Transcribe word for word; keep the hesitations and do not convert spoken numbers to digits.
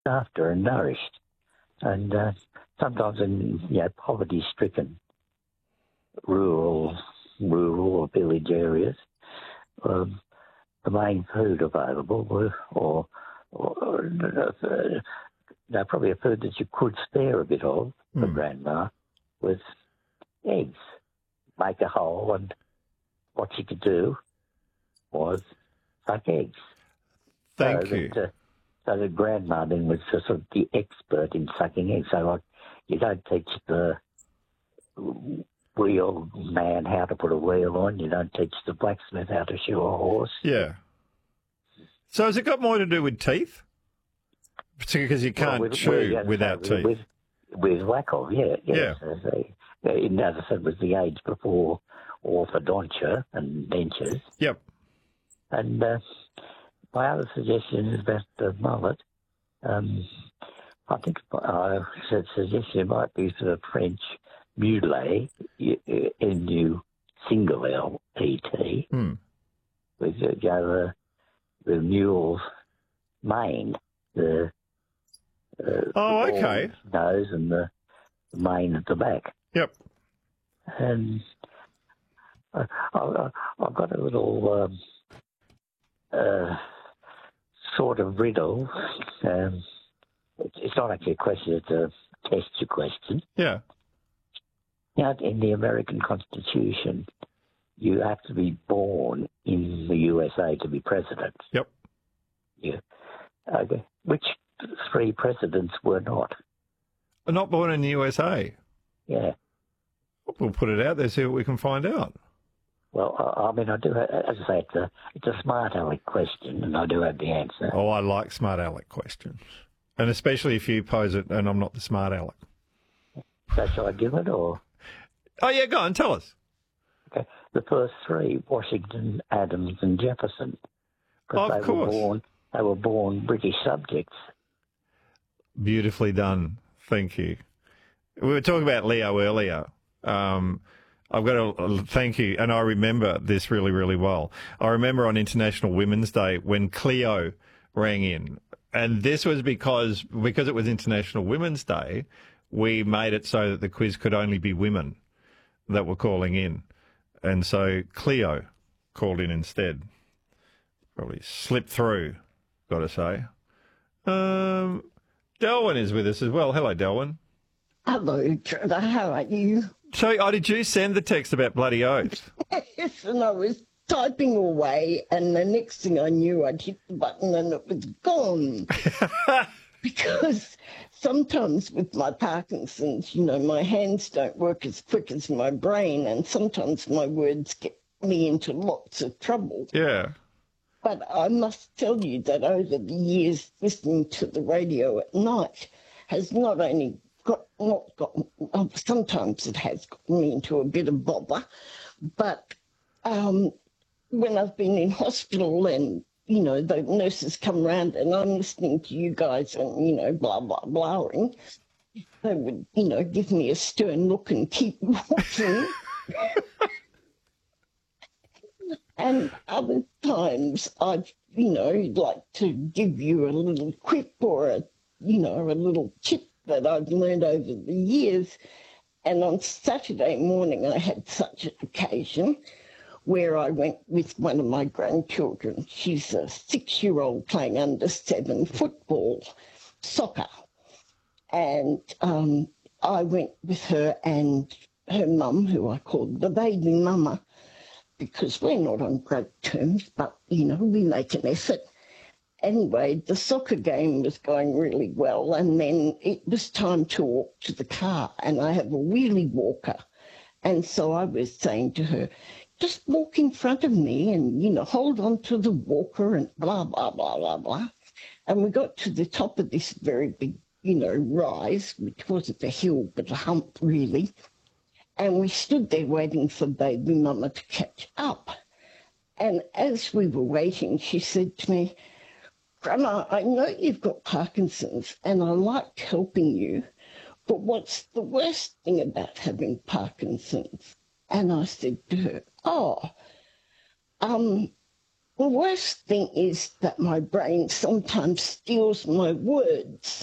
after and nourished. And uh, sometimes in you know poverty-stricken rural, rural or village areas, um, the main food available were, or, or, or uh, no, probably a food that you could spare a bit of for Mm. Grandma was eggs. Make a hole, and what she could do was suck eggs. Thank so you. That, uh, so the Grandma then was sort of the expert in sucking eggs. So like, you don't teach the wheel man how to put a wheel on. You don't teach the blacksmith how to shoe a horse. Yeah. So has it got more to do with teeth? Particularly because you can't Well, with, chew with, without with, teeth. With, with lack of, yeah. Yes. Yeah. As, they, as I said, was the age before orthodontia and dentures. Yep. And uh, my other suggestion is about the mullet. Um, I think I said suggestion might be for the French mulet, N U single L E T, Hmm. with uh, you know, the, the mule's mane, the uh, Oh, the okay. nose and the mane at the back. Yep. And I, I, I've got a little um, uh, sort of riddle. Um, it's, it's not actually a question, it's a test your question. Yeah. You know, in the American Constitution, you have to be born in the U S A to be president. Yep. Yeah. Okay. Which three presidents were not? Are not born in the U S A. Yeah. We'll put it out there, see what we can find out. Well, I, I mean, I do have, as I say, it's a, it's a smart aleck question, and I do have the answer. Oh, I like smart aleck questions. And especially if you pose it and I'm not the smart aleck. So shall I give it, or? Oh, yeah, go on, tell us. Okay. The first three, Washington, Adams and Jefferson. Oh, Because of they course. were born, they were born British subjects. Beautifully done. Thank you. We were talking about Leo earlier. Um, I've got to thank you, and I remember this really, really well. I remember on International Women's Day when Cleo rang in, and this was because because it was International Women's Day, we made it so that the quiz could only be women that were calling in, and so Cleo called in instead. Probably slipped through, got to say. Um, Delwyn is with us as well. Hello, Delwyn. Hello, Trevor. How are you? So, oh, did you send the text about bloody oath? Yes, and I was typing away, and the next thing I knew, I'd hit the button and it was gone. Because sometimes with my Parkinson's, you know, my hands don't work as quick as my brain, and sometimes my words get me into lots of trouble. Yeah. But I must tell you that over the years, listening to the radio at night has not only got, not got, sometimes it has gotten me into a bit of bother, but um, when I've been in hospital and, you know, the nurses come round and I'm listening to you guys and, you know, blah, blah, blahing, they would, you know, give me a stern look and keep walking. And other times I've, you know, like to give you a little quip or a, you know, a little tip that I've learned over the years. And on Saturday morning, I had such an occasion where I went with one of my grandchildren. She's a six-year-old playing under seven football, soccer. And um, I went with her and her mum, who I called the baby mama, because we're not on great terms, but, you know, we make an effort. Anyway, the soccer game was going really well, and then it was time to walk to the car, and I have a wheelie walker. And so I was saying to her, just walk in front of me and, you know, hold on to the walker and blah, blah, blah, blah, blah. And we got to the top of this very big, you know, rise, which wasn't a hill, but a hump, really. And we stood there waiting for baby mama to catch up. And as we were waiting, she said to me, Grandma, I know you've got Parkinson's and I like helping you, but what's the worst thing about having Parkinson's? And I said to her, oh, um, The worst thing is that my brain sometimes steals my words.